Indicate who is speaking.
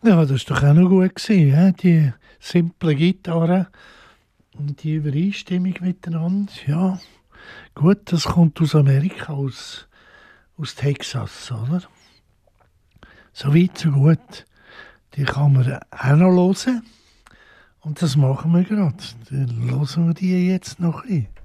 Speaker 1: Ja, das war doch auch noch gut gewesen, hä? Die simple Gitarre und die Übereinstimmung miteinander. Ja, gut, das kommt aus Amerika, aus Texas, oder? So weit, so gut. Die kann man auch noch hören. Und das machen wir gerade. Dann hören wir die jetzt noch ein bisschen.